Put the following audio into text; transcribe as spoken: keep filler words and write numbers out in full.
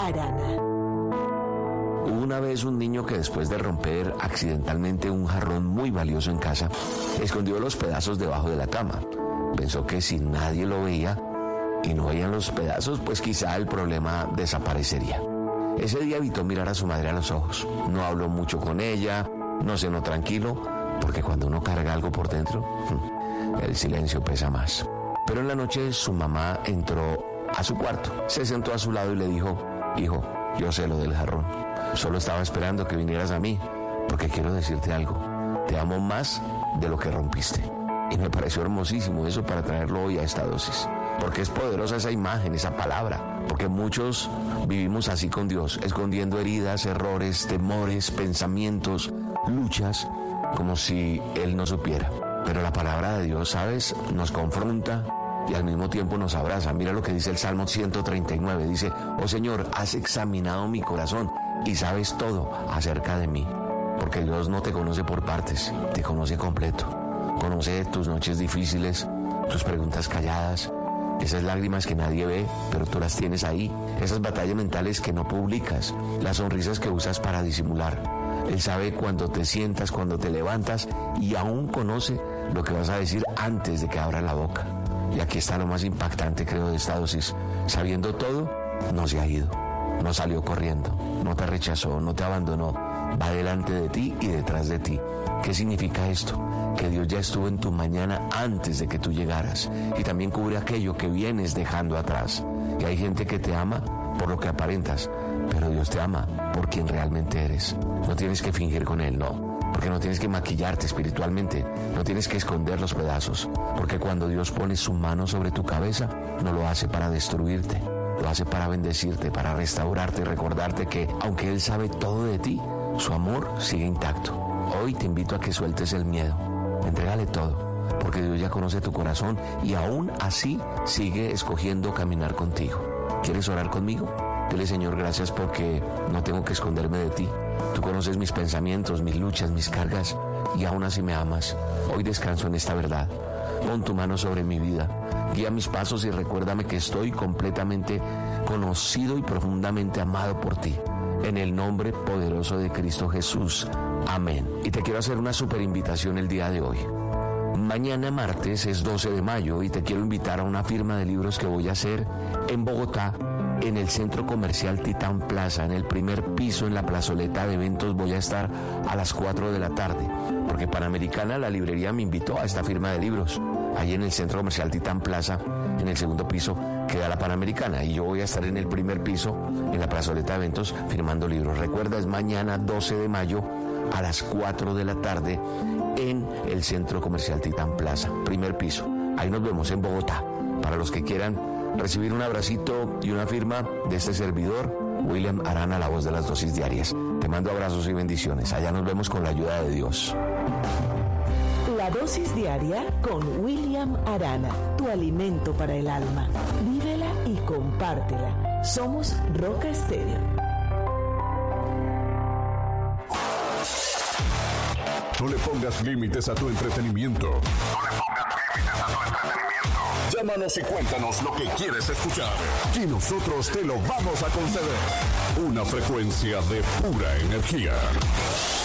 Arana. Hubo una vez un niño que después de romper accidentalmente un jarrón muy valioso en casa, escondió los pedazos debajo de la cama. Pensó que si nadie lo veía y no veían los pedazos, pues quizá el problema desaparecería. Ese día evitó mirar a su madre a los ojos. No habló mucho con ella, no cenó tranquilo, porque cuando uno carga algo por dentro, el silencio pesa más. Pero en la noche su mamá entró a su cuarto, se sentó a su lado y le dijo: hijo, yo sé lo del jarrón. Solo estaba esperando que vinieras a mí, porque quiero decirte algo. Te amo más de lo que rompiste. Y me pareció hermosísimo eso para traerlo hoy a esta dosis. Porque es poderosa esa imagen, esa palabra. Porque muchos vivimos así con Dios, escondiendo heridas, errores, temores, pensamientos, luchas, como si Él no supiera. Pero la palabra de Dios, ¿sabes?, nos confronta y al mismo tiempo nos abraza. Mira lo que dice el Salmo ciento treinta y nueve. Dice: oh Señor, has examinado mi corazón y sabes todo acerca de mí. Porque Dios no te conoce por partes, te conoce completo. Conoce tus noches difíciles, tus preguntas calladas, esas lágrimas que nadie ve, pero tú las tienes ahí. Esas batallas mentales que no publicas, las sonrisas que usas para disimular. Él sabe cuando te sientas, cuando te levantas, y aún conoce lo que vas a decir antes de que abra la boca. Y aquí está lo más impactante, creo, de esta dosis. Sabiendo todo, no se ha ido, no salió corriendo, no te rechazó, no te abandonó. Va delante de ti y detrás de ti. ¿Qué significa esto? Que Dios ya estuvo en tu mañana antes de que tú llegaras, y también cubre aquello que vienes dejando atrás. Y hay gente que te ama por lo que aparentas, pero Dios te ama por quien realmente eres. No tienes que fingir con Él, no. Porque no tienes que maquillarte espiritualmente, no tienes que esconder los pedazos. Porque cuando Dios pone su mano sobre tu cabeza, no lo hace para destruirte, lo hace para bendecirte, para restaurarte y recordarte que, aunque Él sabe todo de ti, su amor sigue intacto. Hoy te invito a que sueltes el miedo, entrégale todo, porque Dios ya conoce tu corazón y aún así sigue escogiendo caminar contigo. ¿Quieres orar conmigo? Dile: Señor, gracias porque no tengo que esconderme de ti. Tú conoces mis pensamientos, mis luchas, mis cargas, y aún así me amas. Hoy descanso en esta verdad. Pon tu mano sobre mi vida, guía mis pasos y recuérdame que estoy completamente conocido y profundamente amado por ti. En el nombre poderoso de Cristo Jesús. Amén. Y te quiero hacer una super invitación el día de hoy. Mañana martes es doce de mayo y te quiero invitar a una firma de libros que voy a hacer en Bogotá, en el Centro Comercial Titán Plaza, en el primer piso, en la plazoleta de eventos. Voy a estar a las cuatro de la tarde, porque Panamericana, la librería, me invitó a esta firma de libros. Ahí en el Centro Comercial Titán Plaza, en el segundo piso, queda la Panamericana, y yo voy a estar en el primer piso, en la plazoleta de eventos, firmando libros. Recuerda, es mañana doce de mayo a las cuatro de la tarde en el Centro Comercial Titán Plaza, primer piso. Ahí nos vemos en Bogotá. Para los que quieran recibir un abracito y una firma de este servidor, William Arana, la voz de las dosis diarias. Te mando abrazos y bendiciones. Allá nos vemos con la ayuda de Dios. La dosis diaria con William Arana, tu alimento para el alma. Vívela y compártela. Somos Roca Estéreo. No le pongas límites a tu entretenimiento. No le pongas límites a tu entretenimiento. Llámanos y cuéntanos lo que quieres escuchar, y nosotros te lo vamos a conceder. Una frecuencia de pura energía.